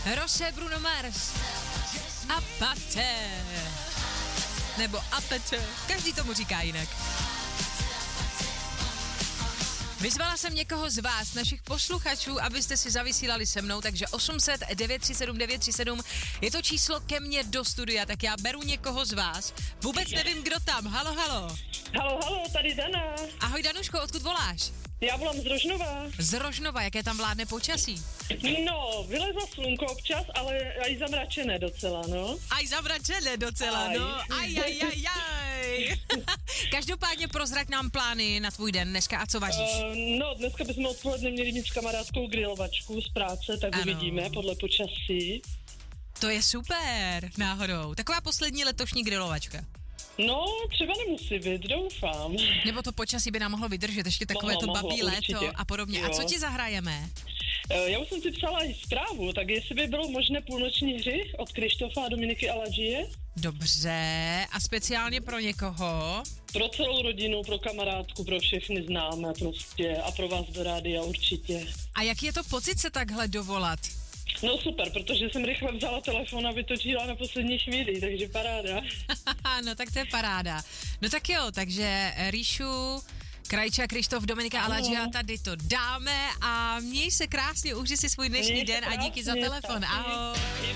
Roše, Bruno Mars. Apate. Nebo apete. Každý tomu říká jinak. Vyzvala jsem někoho z vás, našich posluchačů, abyste si zavysílali se mnou, takže 800 937 937 je to číslo ke mně do studia, tak já beru někoho z vás. Vůbec nevím, kdo tam. Halo, halo. Halo, tady Dana. Ahoj Danuško, odkud voláš? Já volám z Rožnova. Z Rožnova, jaké tam vládne počasí? No, vyleza slunko občas, ale aj zamračené docela, no. Aj zamračené docela, Aj. no. Aj. Každopádně prozrať nám plány na tvůj den dneska a co vaříš? No, dneska bychom odpoledne měli mít s kamarádkou grilovačku z práce, tak uvidíme podle počasí. To je super, náhodou. Taková poslední letošní grilovačka. No, třeba nemusí být, doufám. Nebo to počasí by nám mohlo vydržet, ještě takové to babí léto a podobně. Jo. A co ti zahrajeme? Já už jsem si psala i zprávu, tak jestli by bylo možné půlnoční hřích od Krištofa a Dominiky Aladžie. Dobře, a speciálně pro někoho? Pro celou rodinu, pro kamarádku, pro všechny známé prostě a pro vás do rádia určitě. A jaký je to pocit se takhle dovolat? No super, protože jsem rychle vzala telefon a vytočila na poslední chvíli, takže paráda. No tak to je paráda. No tak jo, takže Ríšu, Krajča, Krištof, Dominika Aladžia, tady to dáme a měj se krásně, užij si svůj dnešní den a díky za telefon. Ahoj.